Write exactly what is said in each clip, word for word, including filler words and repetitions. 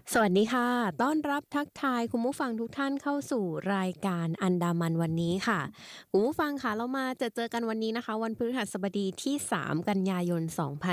สวัสดีค่ะต้อนรับทักทายคุณผู้ฟังทุกท่านเข้าสู่รายการอันดามันวันนี้ค่ะคุณผู้ฟังค่ะเรามาเจอเจอกันวันนี้นะคะวันพฤหัสบดีที่สามกันยายน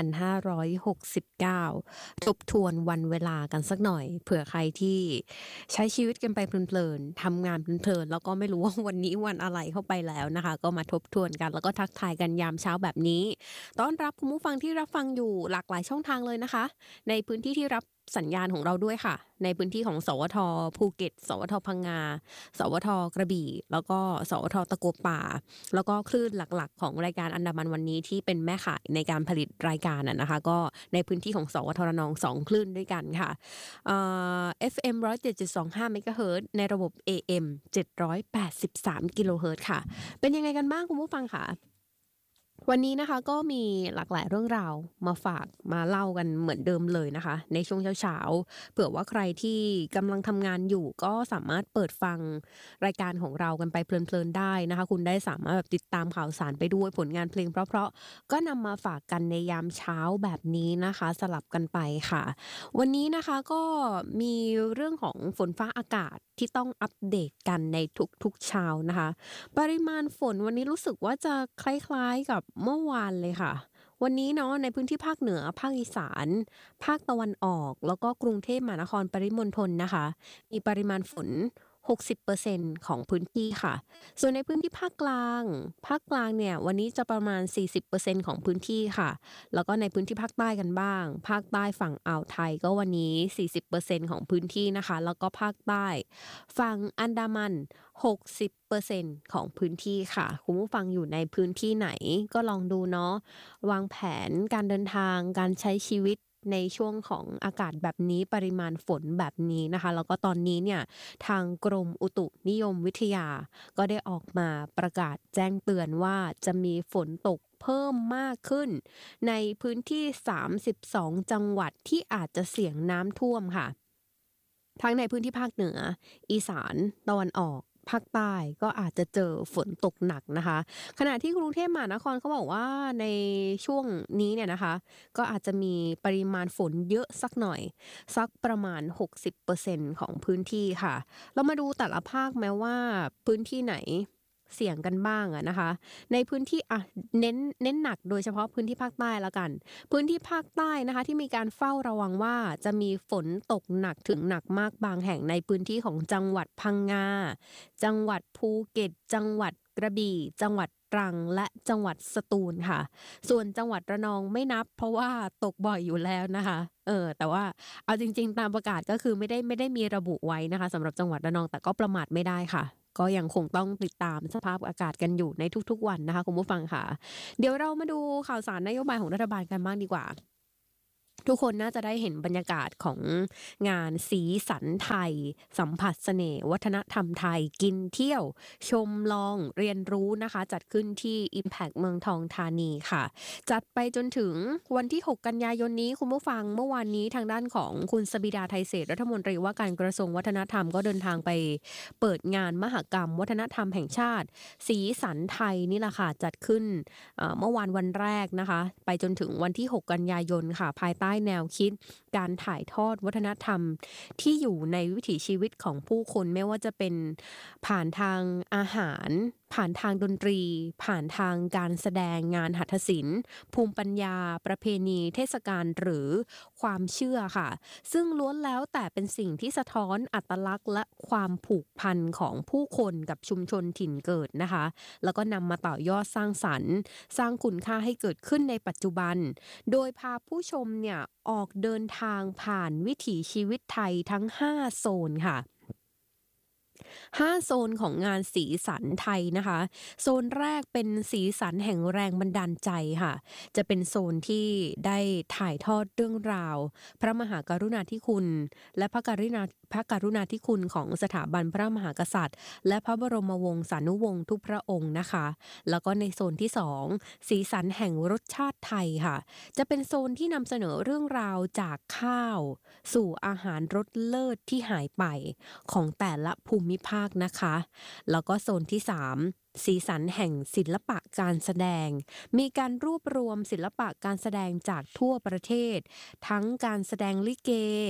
สองพันห้าร้อยหกสิบเก้าทบทวนวันเวลากันสักหน่อยเผื่อใครที่ใช้ชีวิตกันไปเพลินๆทำงานเพลินๆแล้วก็ไม่รู้ว่าวันนี้วันอะไรเข้าไปแล้วนะคะก็มาทบทวนกันแล้วก็ทักทายกันยามเช้าแบบนี้ต้อนรับคุณผู้ฟังที่รับฟังอยู่หลากหลายช่องทางเลยนะคะในพื้นที่ที่รับสัญญาณของเราด้วยค่ะในพื้นที่ของสวทภูเก็ตสวทพังงาสวทกระบี่แล้วก็สวทตะกัวป่าแล้วก็คลื่นหลักๆของรายการอันดามันวันนี้ที่เป็นแม่ข่ายในการผลิตรายการน่ะนะคะก็ในพื้นที่ของสวทระนองสองคลื่นด้วยกันค่ะเอ่อ เอฟ เอ็ม หนึ่งร้อยเจ็ดจุดสองห้าเมกะเฮิรตซ์ในระบบ เอ เอ็ม เจ็ดร้อยแปดสิบสามกิโลเฮิรตซ์ค่ะเป็นยังไงกันบ้างคุณผู้ฟังค่ะวันนี้นะคะก็มีหลากหลายเรื่องราวมาฝากมาเล่ากันเหมือนเดิมเลยนะคะในช่วงเช้าๆเผื่อว่าใครที่กำลังทำงานอยู่ก็สามารถเปิดฟังรายการของเรากันไปเพลินๆได้นะคะคุณได้สามารถแบบติดตามข่าวสารไปด้วยผลงานเพลงเพราะๆก็นำมาฝากกันในยามเช้าแบบนี้นะคะสลับกันไปค่ะวันนี้นะคะก็มีเรื่องของฝนฟ้าอากาศที่ต้องอัปเดตกันในทุกๆเช้านะคะ ปริมาณฝนวันนี้รู้สึกว่าจะคล้ายๆกับเมื่อวานเลยค่ะวันนี้เนาะในพื้นที่ภาคเหนือภาคอีสานภาคตะวันออกแล้วก็กรุงเทพมหานครปริมณฑลนะคะมีปริมาณฝนหกสิบเปอร์เซ็นต์ของพื้นที่ค่ะส่วนในพื้นที่ภาคกลางภาคกลางเนี่ยวันนี้จะประมาณสี่สิบเปอร์เซ็นต์ของพื้นที่ค่ะแล้วก็ในพื้นที่ภาคใต้กันบ้างภาคใต้ฝั่งอ่าวไทยก็วันนี้สี่สิบเปอร์เซ็นต์ของพื้นที่นะคะแล้วก็ภาคใต้ฝั่งอันดามัน หกสิบเปอร์เซ็นต์ของพื้นที่ค่ะคุณผู้ฟังอยู่ในพื้นที่ไหนก็ลองดูเนาะวางแผนการเดินทางการใช้ชีวิตในช่วงของอากาศแบบนี้ปริมาณฝนแบบนี้นะคะแล้วก็ตอนนี้เนี่ยทางกรมอุตุนิยมวิทยาก็ได้ออกมาประกาศแจ้งเตือนว่าจะมีฝนตกเพิ่มมากขึ้นในพื้นที่สามสิบสองจังหวัดที่อาจจะเสี่ยงน้ำท่วมค่ะทั้งในพื้นที่ภาคเหนืออีสานตะวันออกภาคใต้ก็อาจจะเจอฝนตกหนักนะคะขณะที่กรุงเทพมหานครเขาบอกว่าในช่วงนี้เนี่ยนะคะก็อาจจะมีปริมาณฝนเยอะสักหน่อยสักประมาณหกสิบเปอร์เซ็นต์ของพื้นที่ค่ะเรามาดูแต่ละภาคแม้ว่าพื้นที่ไหนเสี่ยงกันบ้างอะนะคะในพื้นที่อ่ะเน้นเน้นหนักโดยเฉพาะพื้นที่ภาคใต้แล้วกันพื้นที่ภาคใต้นะคะที่มีการเฝ้าระวังว่าจะมีฝนตกหนักถึงหนักมากบางแห่งในพื้นที่ของจังหวัดพังงาจังหวัดภูเก็ตจังหวัดกระบี่จังหวัดตรังและจังหวัดสตูลค่ะส่วนจังหวัดระนองไม่นับเพราะว่าตกบ่อยอยู่แล้วนะคะเออแต่ว่าเอาจริงๆตามประกาศก็คือไม่ได้ไม่ได้มีระบุไว้นะคะสำหรับจังหวัดระนองแต่ก็ประมาทไม่ได้ค่ะก็ยังคงต้องติดตามสภาพอากาศกันอยู่ในทุกๆวันนะคะคุณผู้ฟังค่ะเดี๋ยวเรามาดูข่าวสารนโยบายของรัฐบาลกันบ้างดีกว่าทุกคนน่าจะได้เห็นบรรยากาศของงานสีสันไทยสัมผัสเสน่ห์วัฒนธรรมไทยกินเที่ยวชมลองเรียนรู้นะคะจัดขึ้นที่ Impact เมืองทองธานีค่ะจัดไปจนถึงวันที่หกกันยายนนี้คุณผู้ฟังเมื่อวานนี้ทางด้านของคุณสบิดาไทยเศรษฐ์รัฐมนตรีว่าการกระทรวงวัฒนธรรมก็เดินทางไปเปิดงานมหกรรมวัฒนธรรมแห่งชาติสีสันไทยนี่แหละค่ะจัดขึ้นเอ่อเมื่อวานวันแรกนะคะไปจนถึงวันที่หกกันยายนค่ะภายใต้แนวคิดการถ่ายทอดวัฒนธรรมที่อยู่ในวิถีชีวิตของผู้คนไม่ว่าจะเป็นผ่านทางอาหารผ่านทางดนตรีผ่านทางการแสดงงานหัตถศิลป์ภูมิปัญญาประเพณีเทศกาลหรือความเชื่อค่ะซึ่งล้วนแล้วแต่เป็นสิ่งที่สะท้อนอัตลักษณ์และความผูกพันของผู้คนกับชุมชนถิ่นเกิดนะคะแล้วก็นำมาต่อยอดสร้างสรรค์สร้างคุณค่าให้เกิดขึ้นในปัจจุบันโดยพาผู้ชมเนี่ยออกเดินทางผ่านวิถีชีวิตไทยทั้งห้าโซนค่ะห้าโซนของงานสีสันไทยนะคะโซนแรกเป็นสีสันแห่งแรงบันดาลใจค่ะจะเป็นโซนที่ได้ถ่ายทอดเรื่องราวพระมหากรุณาธิคุณและพระกรุณาพระกรุณาธิคุณของสถาบันพระมหากษัตริย์และพระบรมวงศานุวงศ์ทุกพระองค์นะคะแล้วก็ในโซนที่สองสีสันแห่งรสชาติไทยค่ะจะเป็นโซนที่นำเสนอเรื่องราวจากข้าวสู่อาหารรสเลิศที่หายไปของแต่ละภูมิภาคนะคะแล้วก็โซนที่สามสีสันแห่งศิลปะการแสดงมีการรวบรวมศิลปะการแสดงจากทั่วประเทศทั้งการแสดงลิเก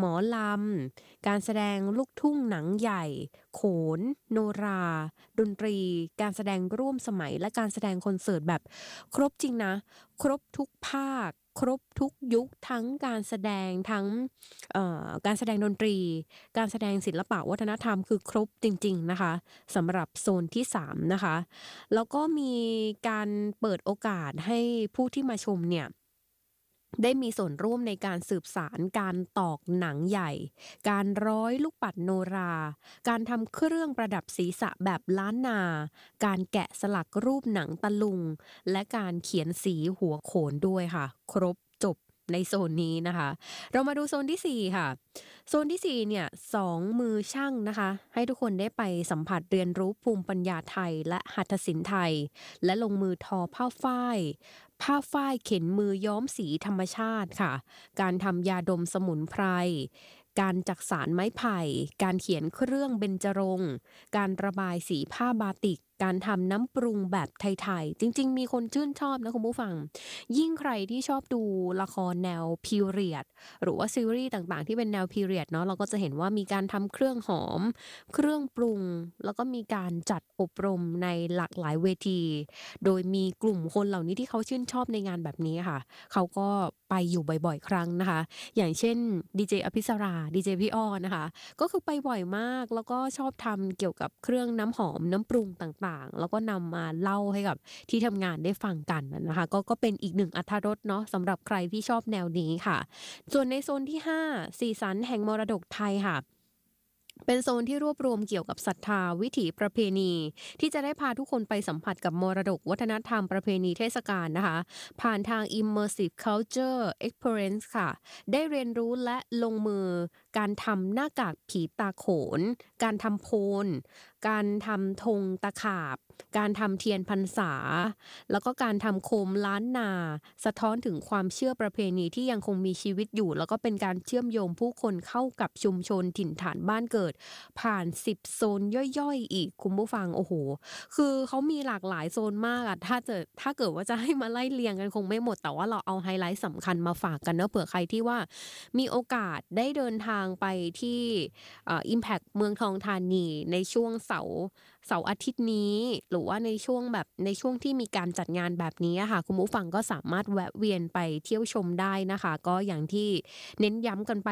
หมอลำการแสดงลูกทุ่งหนังใหญ่โขนโนราดนตรีการแสดงร่วมสมัยและการแสดงคอนเสิร์ตแบบครบจริงนะครบทุกภาคครบทุกยุคทั้งการแสดงทั้งเอ่อการแสดงดนตรีการแสดงศิลปะวัฒนธรรมคือครบจริงๆนะคะสำหรับโซนที่สามนะคะแล้วก็มีการเปิดโอกาสให้ผู้ที่มาชมเนี่ยได้มีส่วนร่วมในการสืบสารการตอกหนังใหญ่ การร้อยลูกปัดโนรา การทำเครื่องประดับศีรษะแบบล้านนา การแกะสลักรูปหนังตะลุง และการเขียนสีหัวโขนด้วยค่ะ ครบจบในโซนนี้นะคะ เรามาดูโซนที่สี่ค่ะ โซนที่สี่เนี่ยสองมือช่างนะคะ ให้ทุกคนได้ไปสัมผัสเรียนรู้ภูมิปัญญาไทยและหัตถศิลป์ไทย และลงมือทอผ้าฝ้าย ผ้าฝ้ายเข็นมือย้อมสีธรรมชาติค่ะ การทำยาดมสมุนไพร การจักสานไม้ไผ่ การเขียนเครื่องเบญจรงค์ การระบายสีผ้าบาติก การทำน้ำปรุงแบบไทยๆ จริงๆ มีคนชื่นชอบนะคุณผู้ฟัง ยิ่งใครที่ชอบดูละครแนวพีเรียดหรือว่าซีรีส์ต่างๆที่เป็นแนวพีเรียดเนาะเราก็จะเห็นว่ามีการทำเครื่องหอม เครื่องปรุง แล้วก็มีการจัดอบรมในหลากหลายเวที โดยมีกลุ่มคนเหล่านี้ที่เขาชื่นชอบในงานแบบนี้ค่ะ เขาก็ไปอยู่บ่อยๆ ครั้งนะคะ อย่างเช่นดีเจอภิสราดีเจพี่อ้อนะคะ ก็คือไปบ่อยมากแล้วก็ชอบทำเกี่ยวกับเครื่องน้ำหอมน้ำปรุงต่างๆ แล้วก็นำมาเล่าให้กับที่ทำงานได้ฟังกันนะคะ ก็ก็เป็นอีกหนึ่งอรรถรสเนาะสำหรับใครที่ชอบแนวนี้ค่ะ ส่วนในโซนที่ห้าสีสันแห่งมรดกไทยค่ะ เป็นโซนที่รวบรวมเกี่ยวกับศรัทธาวิถีประเพณี ที่จะได้พาทุกคนไปสัมผัสกับมรดกวัฒนธรรมประเพณีเทศกาลนะคะ ผ่านทาง immersive culture experience ค่ะ ได้เรียนรู้และลงมือการทำหน้ากากผีตาโขน การทำโพล การทำธงตะขาบ การทำเทียนพรรษา แล้วก็การทำโคมล้านนา สะท้อนถึงความเชื่อประเพณีที่ยังคงมีชีวิตอยู่ แล้วก็เป็นการเชื่อมโยงผู้คนเข้ากับชุมชนถิ่นฐานบ้านเกิด ผ่านสิบโซนย่อยๆอีกคุณผู้ฟังโอ้โหคือเขามีหลากหลายโซนมากอะถ้าจะถ้าเกิดว่าจะให้มาไล่เรียงกันคงไม่หมดแต่ว่าเราเอาไฮไลท์สำคัญมาฝากกันเนอะเผื่อใครที่ว่ามีโอกาสได้เดินทางไปที่เอ่อ Impact เมืองทองธานีในช่วงเสาร์เสาร์อาทิตย์นี้หรือว่าในช่วงแบบในช่วงที่มีการจัดงานแบบนี้อะค่ะคุณผู้ฟังก็สามารถแวะเวียนไปเที่ยวชมได้นะคะก็อย่างที่เน้นย้ำกันไป